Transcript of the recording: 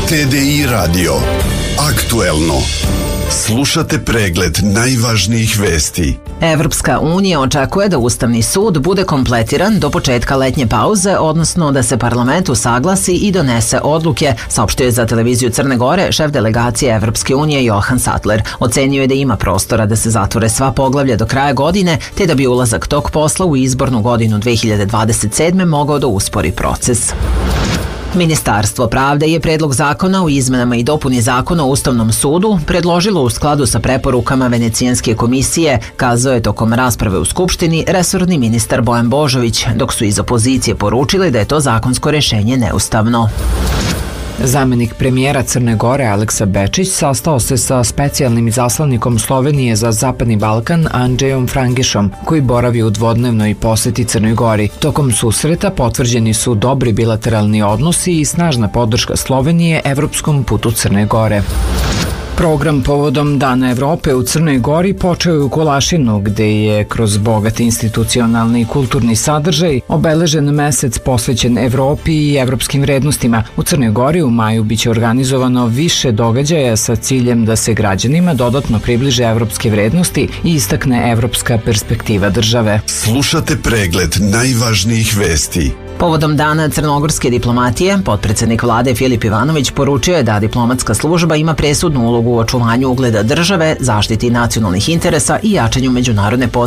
TDI Radio. Aktuelno. Slušate pregled najvažnijih vesti. Evropska unija očekuje da Ustavni sud bude kompletiran do početka letnje pauze, odnosno da se parlament usaglasi i donese odluke, saopštio je za televiziju Crne Gore šef delegacije Evropske unije Johan Sattler. Ocenio je da ima prostora da se zatvore sva poglavlja do kraja godine, te da bi ulazak tog posla u izbornu godinu 2027. mogao da uspori proces. Ministarstvo pravde je predlog zakona o izmenama i dopuni zakona o Ustavnom sudu predložilo u skladu sa preporukama Venecijanske komisije, kazao je tokom rasprave u Skupštini resorni ministar Bojan Božović, dok su iz opozicije poručili da je to zakonsko rešenje neustavno. Zamenik premijera Crne Gore Aleksa Bečić sastao se sa specijalnim izaslanikom Slovenije za Zapadni Balkan Andrzejom Frangišom, koji boravi u dvodnevnoj poseti Crnoj Gori. Tokom susreta potvrđeni su dobri bilateralni odnosi i snažna podrška Slovenije evropskom putu Crne Gore. Program povodom Dana Evrope u Crnoj Gori počeo je u Kulašinu, gde je kroz bogat institucionalni i kulturni sadržaj obeležen mesec posvećen Evropi i evropskim vrednostima. U Crnoj Gori u maju biće organizovano više događaja sa ciljem da se građanima dodatno približe evropske vrednosti i istakne evropska perspektiva države. Slušate pregled najvažnijih vesti. Povodom Dana crnogorske diplomatije, potpredsednik vlade Filip Ivanović poručio je da diplomatska služba ima presudnu ulogu u očuvanju ugleda države, zaštiti nacionalnih interesa i jačanju međunarodne pozicije